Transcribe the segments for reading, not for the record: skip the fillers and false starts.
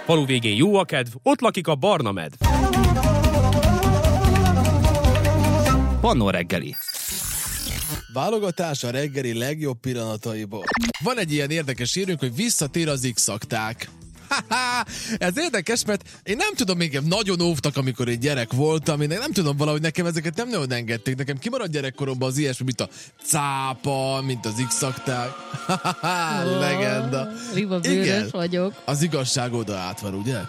Falu végén jó a kedv, ott lakik a barna medv. Pannó reggeli. Válogatás a reggeli legjobb pillanataiból. Van egy ilyen érdekes hírünk, hogy visszatér az X-akták. Ez érdekes, mert én nem tudom, engem nagyon óvtak, amikor egy gyerek voltam, én nem tudom, valahogy nekem ezeket nem nagyon engedték. Nekem kimaradt gyerekkoromban az ilyesmi, mint a cápa, mint az X-akták. Legenda. Riba bőrös vagyok. Az igazság oda át van, ugye?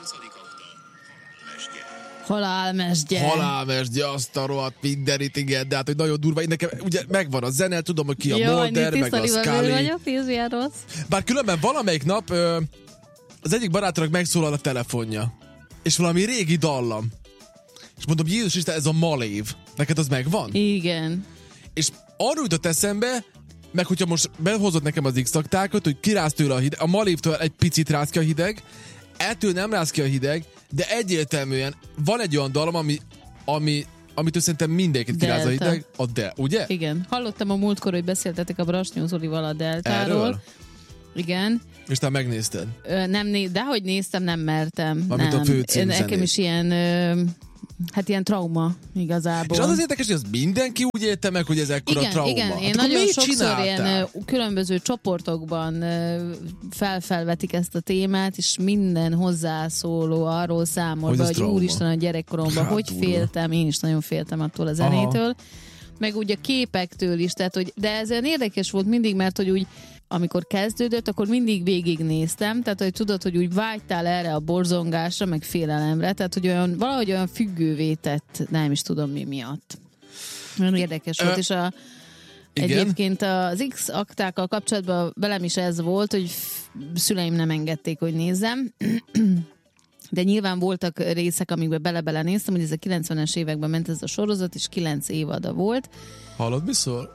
Halálmesdje, azt a rohadt mindenit, igen, de hát, hogy nagyon durva. Én nekem ugye megvan a zene, tudom, hogy ki a Mulder, meg a Scully. Bár különben valamelyik nap az egyik barátomnak megszólal a telefonja, és valami régi dallam. És mondom, Jézus Isten, ez a Malév. Neked az megvan? Igen. És arról jutott eszembe, meg hogyha most behozott nekem az X-aktákat, hogy kiráz tőle a hideg, a Malévtől egy picit ráz ki a hideg, ettől nem ráz ki a hideg, de egyértelműen van egy olyan dalom, amitől szerintem mindenkit kiráz a hideg, ugye? Igen. Hallottam a múltkor, hogy beszéltetek a Brasnyó Zolival a Deltáról. Erről? Igen. És te megnézted? Dehogy néztem, nem mertem. Amit a főcímzenét. Nekem is ilyen, ilyen trauma igazából. És az érdekes, hogy az mindenki úgy élte meg, hogy ez ekkora trauma. Igen, én nagyon sokszor ilyen különböző csoportokban felvetik ezt a témát, és minden hozzászóló arról számol be, hogy úristen, a gyerekkoromban hogy féltem, én is nagyon féltem attól a zenétől. Aha. Meg úgy a képektől is, tehát, hogy, de ez olyan érdekes volt mindig, mert hogy úgy amikor kezdődött, akkor mindig végignéztem, tehát hogy tudod, hogy úgy vágytál erre a borzongásra, meg félelemre, tehát hogy valahogy olyan függővé tett, nem is tudom mi miatt. Nagyon érdekes volt, és egyébként az X-aktákkal kapcsolatban velem is ez volt, hogy szüleim nem engedték, hogy nézzem, de nyilván voltak részek, amikben bele-bele néztem, hogy ez a 90-es években ment ez a sorozat, és 9 évada volt. Hallod, mi szól?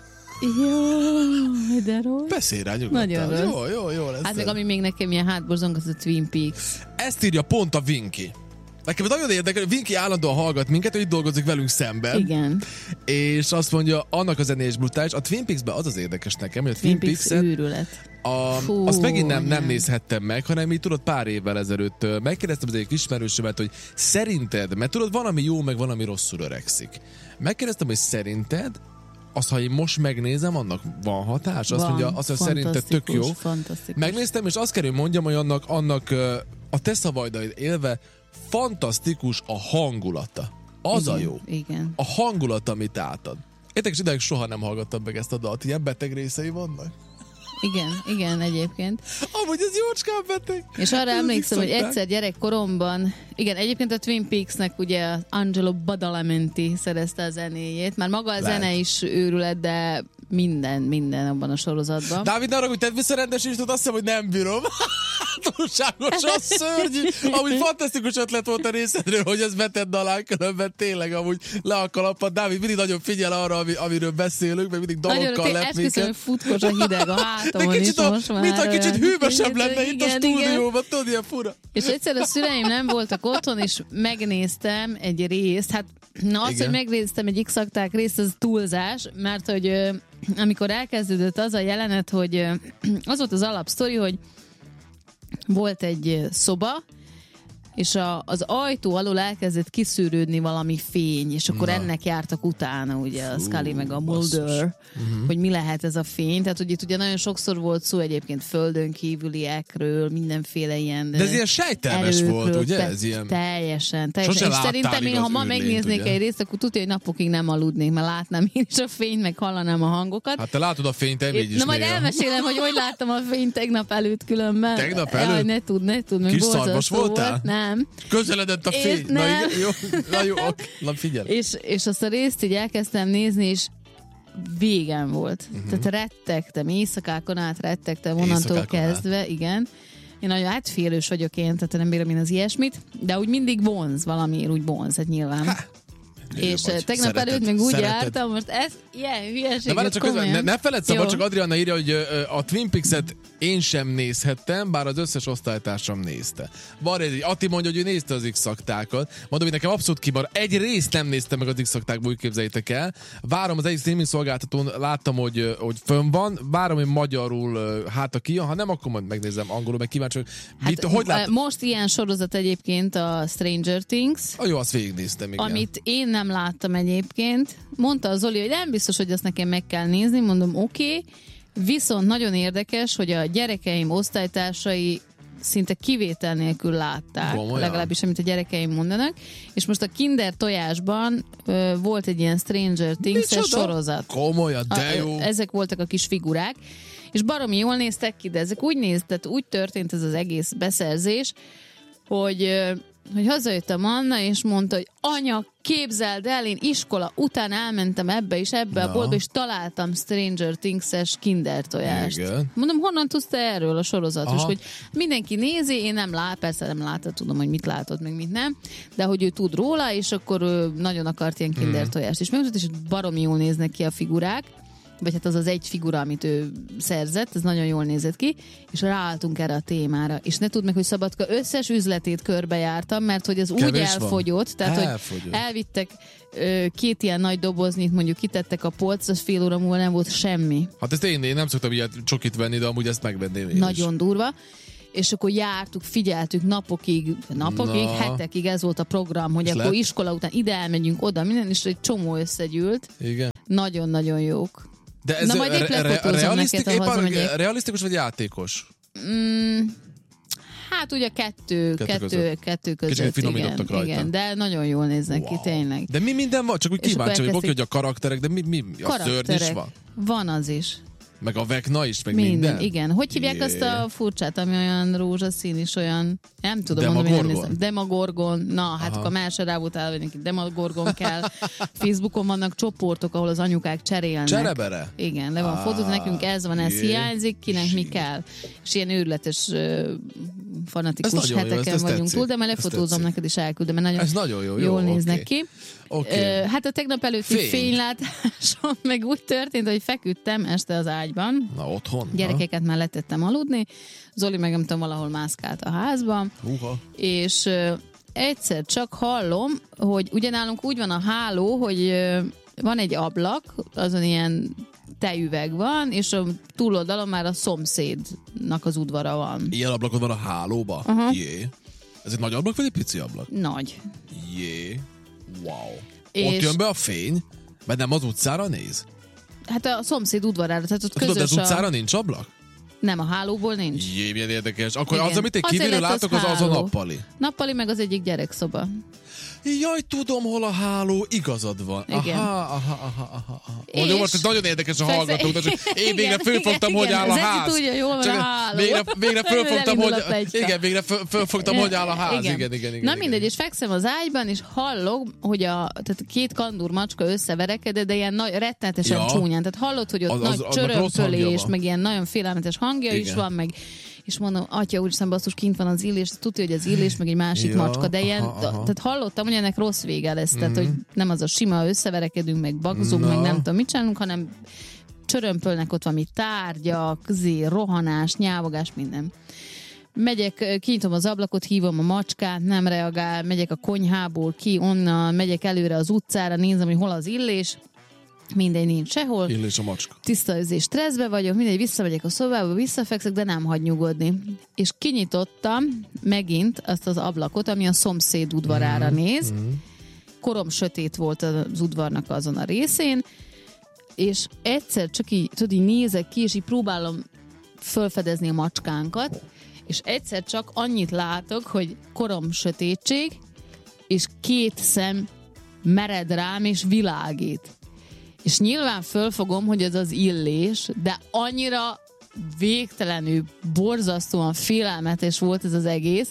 Jó, de rossz. Beszélj rá nyugodtan. Nagyon rossz. Jó lesz. Hát meg ami még nekem ilyen hátborzong, az a Twin Peaks. Ezt írja pont a Vinky. Nekem nagyon érdekel, hogy Vinky állandóan hallgat minket, hogy itt dolgozik velünk szemben. Igen. És azt mondja, annak a zené is brutális. A Twin Peaksben az érdekes nekem, hogy a Twin Peaks-et azt megint nem nézhettem meg, hanem így tudod pár évvel ezelőtt megkérdeztem az egyik ismerősömet, hogy szerinted, mert tudod, van ami jó, meg van ami rosszul öregszik. Megkérdeztem, hogy szerinted azt, ha én most megnézem, annak van hatás? Azt mondja, azt szerinted tök jó. Megnéztem, és azt kell, hogy mondjam, hogy annak a te szavaidait élve fantasztikus a hangulata. Az igen, a jó. Igen. A hangulat, amit átad. Érdekes ideig soha nem hallgattam meg ezt a dalt. Ilyen beteg részei vannak? Igen, egyébként. Amúgy ez jócskán beteg. És arra emlékszem, hogy egyszer gyerekkoromban, igen, egyébként a Twin Peaksnek ugye Angelo Badalamenti szerezte a zenéjét. Már maga a zene is őrület, de minden abban a sorozatban. Dávid, arra, hogy tedd visszarendesítőt, azt hiszem, hogy nem bírom. Túlságosan szörnyű. Amúgy fantasztikus ötlet volt a részedről, hogy ez vetedd alá, különben tényleg amúgy le a kalapad. Dávid mindig nagyon figyel arra, amiről beszélünk, meg mindig dalokkal lep minket. Esküszöm, futkos a hideg a hátamon is most már. Mintha kicsit hűvösebb lenne itt a stúdióban, tudod, ilyen fura. És egyszer a szüleim nem voltak otthon, és megnéztem egy részt. Hát hogy megnéztem egy X-akták részt, az túlzás, mert hogy amikor elkezdődött az a jelenet, hogy az volt az alapsztori, hogy volt egy szoba, és az ajtó alól elkezdett kiszűrődni valami fény, és akkor ennek jártak utána, ugye a Scully meg a Mulder, hogy mi lehet ez a fény. Tehát, hogy itt ugye nagyon sokszor volt szó egyébként földön kívüliekről, mindenféle ilyen de ez ilyen sejtelmes volt, ugye? Ez ilyen... Teljesen. És szerintem én, ha ma megnéznék egy részt, akkor tudja, hogy napokig nem aludnék, mert látnám én is a fényt, meg hallanám a hangokat. Hát te látod a fényt, te így is. Na majd elmesélem, hogy láttam a fényt tegnap előtt különben. Tegnap előtt? Ne tud. Kis szarvas voltál? Nem. Közeledett a fény. Na jó, figyelj. És azt a részt így elkezdtem nézni, és végem volt. Tehát rettegtem, éjszakákon át rettegtem, onnantól kezdve, igen. Én nagyon átfélős vagyok én, tehát nem bírom én az ilyesmit, de úgy mindig vonz valamiért, úgy vonz, hát nyilván. És tegnap előtt meg úgy jártam, most ez ilyen hülyeséget komolyan. Ne feledd szabad, csak Adriana írja, hogy a Twin Peaks-et én sem nézhettem, bár az összes osztálytársam nézte. Atti mondja, hogy ő nézte az X-aktákat. Mondom, hogy nekem abszolút kibar. Egy részt nem néztem meg az X-aktákból, úgy képzeljétek el. Várom az egyik streaming szolgáltatón, láttam, hogy fönn van. Várom, hogy magyarul ha nem, akkor majd megnézem angolul, meg kíváncsi, most ilyen sorozat egyébként a Stranger Things. Jó, azt végignéztem, igen. Amit én nem láttam egyébként. Mondta az Zoli, hogy nem biztos, hogy azt nekem meg kell nézni. Mondom, oké. Viszont nagyon érdekes, hogy a gyerekeim osztálytársai szinte kivétel nélkül látták, legalábbis amit a gyerekeim mondanak, és most a Kinder tojásban volt egy ilyen Stranger Things-es sorozat. Komolyan, de jó! Ezek voltak a kis figurák, és baromi jól néztek ki, de ezek tehát úgy történt ez az egész beszerzés, hogy hazajöttem Anna, és mondta, hogy anya, képzeld el, én iskola után elmentem ebbe a boltba, és találtam Stranger Things-es Kinder tojást. Igen. Mondom, honnan tudsz te erről a sorozatról? És hogy mindenki nézi, én persze nem látta, tudom, hogy mit látott, meg mit nem, de hogy ő tud róla, és akkor ő nagyon akart ilyen Kinder tojást. És megmutatott, és baromi jól néznek ki a figurák, vagy hát az az egy figura, amit ő szerzett, ez nagyon jól nézett ki, és ráálltunk erre a témára. És ne tudd meg, hogy Szabadka összes üzletét körbejártam, mert hogy ez úgy elfogyott, tehát hogy elvittek 2 ilyen nagy doboznit, mondjuk kitettek a polc, az fél óra múlva nem volt semmi. Hát ezt én nem szoktam ilyet csokit venni, de amúgy ezt megvenném én nagyon is. Durva. És akkor jártuk, figyeltük napokig, hetekig, ez volt a program, hogy akkor iskola után ide elmegyünk oda, minden, és egy csomó összegyűlt. Igen. Nagyon-nagyon jók. De ez majd épp lefotózom neked, ha hazamegyek. Realisztikus vagy játékos? Hát ugye kettő között, igen, de nagyon jól néznek ki, tényleg. De mi minden van? Csak úgy kíváncsi vagyok, hogy a karakterek, de mi a szörny is van? Van az is. Meg a Vecna is, meg minden? Igen. Hogy hívják azt a furcsát, ami olyan rózsaszín is olyan, nem tudom mondani, nem nézem. Demagorgon. Na, hát akkor már se rá volt állva, neki Demagorgon kell. Facebookon vannak csoportok, ahol az anyukák cserélnek. Cserebere? Igen, le van fotóz, nekünk ez van, ez hiányzik, kinek mi kell. És ilyen őrületes fanatikus heteken vagyunk túl, de már lefotózom neked is elküldöm, mert nagyon, ez nagyon jól néznek ki. Hát a tegnap előtti fénylátásom meg úgy történt, hogy feküdtem este az ágyban. Na, otthon. Gyerekeket már letettem aludni. Zoli meg nem tudom, valahol mászkált a házban. És egyszer csak hallom, hogy ugyanálunk úgy van a háló, hogy van egy ablak, azon ilyen tejüveg van, és a túloldalon már a szomszédnak az udvara van. Ilyen ablakod van a hálóba? Jé. Ez egy nagy ablak, vagy egy pici ablak? Nagy. Jé. Wow. Ott jön be a fény? Mert nem az utcára néz? Hát a szomszéd udvarára, tehát ott közös az utcára nincs ablak? Nem, a hálóból nincs. Jé, milyen érdekes. Akkor igen. Az, amit én kívülről látok, az a nappali. Nappali meg az egyik gyerekszoba. Jaj, tudom, hol a háló, igazad van. Igen. Aha. Jó, most nagyon érdekes a hallgatók, de én végre fölfogtam, hogy áll a ház. Tudja, jól van a háló. Végre fölfogtam, hogy áll a ház. Igen. Na mindegy, és fekszem az ágyban, és hallok, hogy tehát 2 kandúr macska összeverekedett, de ilyen rettenetesen csúnyán. Tehát hallod, hogy ott nagy csörömpölés, meg ilyen nagyon félelmetes hangja is van, meg és mondom, atya úristen, basszus, kint van az Illés, tudja, hogy az Illés, meg egy másik macska, de ilyen, tehát hallottam, hogy ennek rossz vége lesz, tehát, hogy nem az a sima összeverekedünk, meg bagzunk, meg nem tudom, mit csinálunk, hanem csörömpölnek ott valami tárgyak, rohanás, nyávogás, minden. Megyek, kinyitom az ablakot, hívom a macskát, nem reagál, megyek a konyhából ki, onnan megyek előre az utcára, nézem, hogy hol az Illés, mindegy, nincs sehol. Illés a macska. Tiszta és stresszbe vagyok, mindegy, visszamegyek a szobába, visszafekszek, de nem hagy nyugodni. És kinyitottam megint azt az ablakot, ami a szomszéd udvarára néz. Korom sötét volt az udvarnak azon a részén, és egyszer csak így nézek ki, és így próbálom fölfedezni a macskánkat, és egyszer csak annyit látok, hogy korom sötétség, és 2 szem mered rám, és világít. És nyilván fölfogom, hogy ez az Illés, de annyira végtelenül, borzasztóan félelmetes volt ez az egész,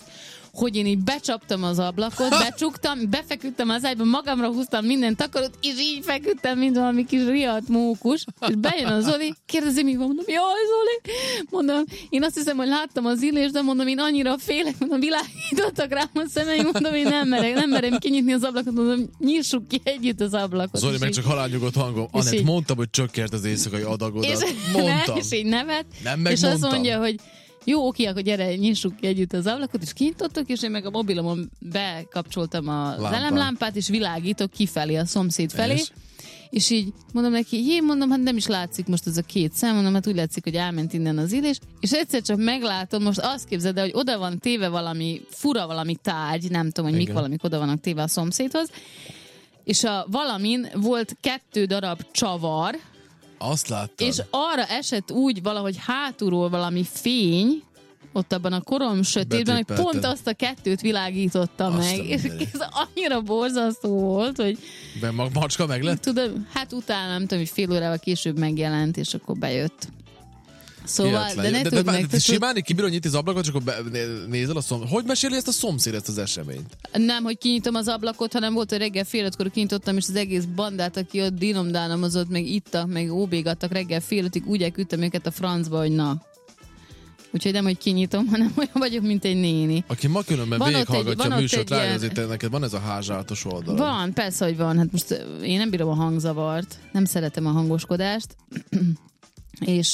hogy én így becsaptam az ablakot, becsuktam, befeküdtem az ágyba, magamra húztam minden takarót, és így feküdtem, mint valami kis riadt mókus, és bejön a Zoli, kérdezi, mi van, mondom, jaj, Zoli, mondom, én azt hiszem, hogy láttam az illést, de mondom, én annyira félek, mondom, világítottak rám a szemeim, mondom, én nem merem kinyitni az ablakot, mondom, nyissuk ki együtt az ablakot. Zoli meg csak halálnyugodt hangom. Anett, mondtam, hogy csökkent az éjszakai adagodat. Mondtam. És így nevet, nem és azt mondja, hogy jó, oké, akkor gyere, nyissuk ki együtt az ablakot, és kinyitottuk, és én meg a mobilomon bekapcsoltam az elemlámpát, és világítok kifelé, a szomszéd felé, és így mondom neki, mondom, hát nem is látszik most ez a két szem, mondom, hát úgy látszik, hogy elment innen az illés, és egyszer csak meglátom, most azt képzeld el, hogy oda van téve valami fura valami tárgy, nem tudom, hogy mik valamik oda vannak téve a szomszédhoz, és a valamin volt 2 darab csavar, azt láttam. És arra esett úgy valahogy hátulról valami fény, ott abban a korom sötétben, hogy pont azt a 2 világította meg. És ez annyira borzasztó volt, hogy... De macska meg lett? Tudom, hát utána nem tudom, hogy fél órával később megjelent, és akkor bejött. Szóval, de ne tudd meg... Simán kibírod nyitni az ablakot, csak akkor nézel a szomszéd. Hogy meséli ezt a szomszéd, ezt az eseményt? Nem, hogy kinyitom az ablakot, hanem volt, hogy reggel fél 5-kor kinyitottam, és az egész bandát, aki ott dinomdánomozott, meg ittak, meg óbégattak reggel fél 5-ig, úgy elküldtem őket a francba, hogy na. Úgyhogy nem, hogy kinyitom, hanem olyan vagyok, mint egy néni. Aki ma különben végighallgatja a műsort, rájön, neked van ez a házsátos oldal. Van, persze, hogy van. Hát most én nem bírom a hangzavart, nem szeretem a hangoskodást, és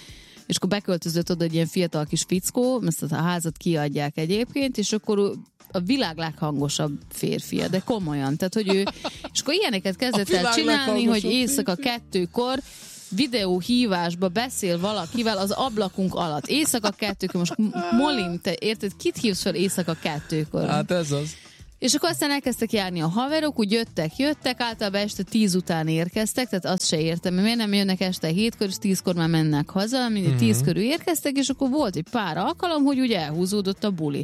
akkor beköltözött oda egy ilyen fiatal kis fickó, ezt a házat kiadják egyébként, és akkor a világ leghangosabb férfia, de komolyan. Tehát, hogy ő, és akkor ilyeneket kezdett el csinálni, hogy éjszaka 2-kor videóhívásba beszél valakivel az ablakunk alatt. Éjszaka 2-kor, most Molin, te érted, kit hívsz fel éjszaka 2-kor? Hát ez az. És akkor aztán elkezdtek járni a haverok, úgy jöttek, általában este 10 után érkeztek, tehát azt se értem, miért nem jönnek este 7-kor, és 10-kor már mennek haza, mindig 10 körül érkeztek, és akkor volt egy pár alkalom, hogy úgy elhúzódott a buli.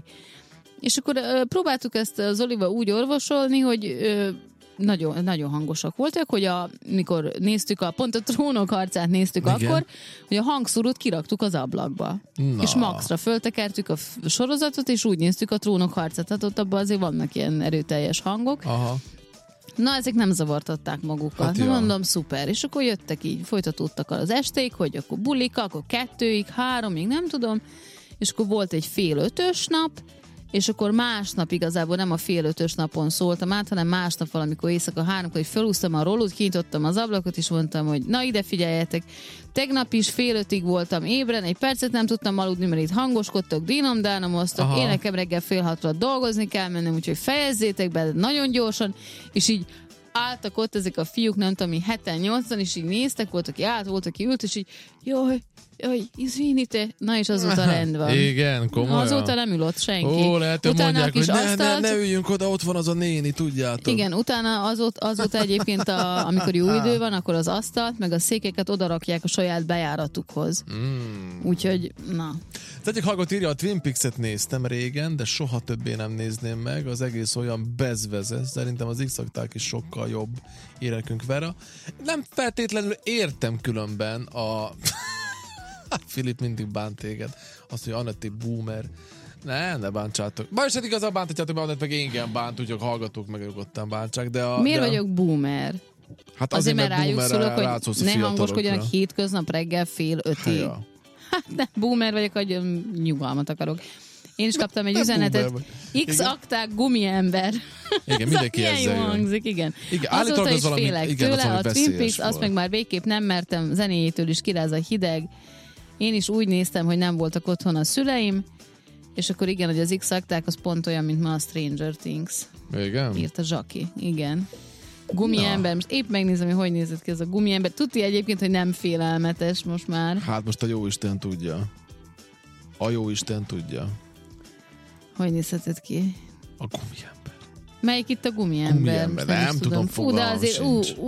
És akkor próbáltuk ezt az Zolival úgy orvosolni, hogy nagyon, nagyon hangosak voltak, hogy mikor néztük pont a Trónok harcát néztük, igen, akkor, hogy a hangszórót kiraktuk az ablakba. Na. És maxra föltekertük a sorozatot, és úgy néztük a Trónok harcát. Tehát ott abban azért vannak ilyen erőteljes hangok. Aha. Na, ezek nem zavartatták magukat. Hát, mondom, szuper. És akkor jöttek így, folytatódtak az esték, hogy akkor bulika, akkor 2-ig, 3-ig, nem tudom. És akkor volt egy fél 5-ös nap, és akkor másnap igazából nem a fél 5-ös napon szóltam át, hanem másnap valamikor éjszaka 3-kor, hogy felúsztam a rólót, kinyitottam az ablakot, és mondtam, hogy na ide figyeljetek, tegnap is fél 5-ig voltam ébren, egy percet nem tudtam aludni, mert itt hangoskodtak, dinomdánomoztak, én nekem reggel fél 6-ra dolgozni kell mennem, úgyhogy fejezzétek be nagyon gyorsan, és így álltak ott ezek a fiúk, nem tudom, 7-8-an, és így néztek, volt, aki állt, volt, aki ült, és így jaj, izvinite. Na és azóta rend van. Igen, komolyan. Azóta nem ül ott senki. Ó, lehet, hogy mondják, hogy asztalt... ne üljünk oda, ott van az a néni, tudjátok. Igen, utána azóta egyébként, amikor jó idő van, akkor az asztalt, meg a székeket odarakják a saját bejáratukhoz. Úgyhogy, na. Az egyik hallgat írja, a Twin Peaks-et néztem régen, de soha többé nem nézném meg. Az egész olyan bezvezes. Szerintem az X-akták is sokkal jobb, érekünk Vera. Nem feltétlenül értem különben a... Filip mindig bánt téged. Azt, hogy Anetti boomer. Ne bántsátok. Bár is igazán bántatjátok, mert Anett meg engem bánt, úgyhogy hallgatók meg nyugodtan bántsák. Miért vagyok boomer? Hát azért mert rájuk szólok, hogy ne hangoskodjanak hétköznap reggel fél 5-ig. Ja. Hát nem boomer vagyok, hogy nyugalmat akarok. Én is kaptam egy üzenetet. X-akták gumiember. Igen, mindenki ezzel jön. Hangzik, igen. Azóta is félek tőle, a Twin Peaks, azt meg már végképp nem mertem, zenéjétől is kiráz a hideg. Én is úgy néztem, hogy nem voltak otthon a szüleim, és akkor igen, hogy az X-akták az pont olyan, mint ma a Stranger Things. Igen? Írt a Zsaki, igen. Gumiember, most épp megnézem, hogy nézett ki ez a gumiember. Tudti egyébként, hogy nem félelmetes most már. Hát most a jóisten tudja. A jóisten tudja. Hogy nézhetett ki? A gumiember. Melyik itt a gumiember? Nem tudom, fú, de azért,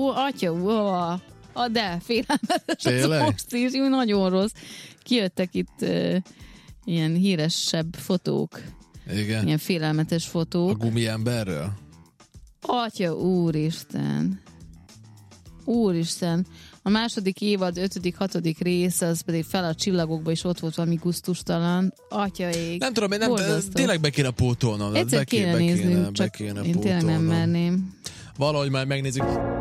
atya, de félelmetes az most is, nagyon rossz. Kijöttek itt ilyen híresebb fotók. Igen. Ilyen félelmetes fotók. A gumiemberről? Atya úristen. Úristen. A második évad 5.-6. rész, az pedig fel a csillagokba, és ott volt valami gusztustalan. Atyaég. Nem tudom, tényleg be kéne pótolnom. Egyszer kéne néznünk, csak én tényleg nem merném. Valahogy már megnézzük.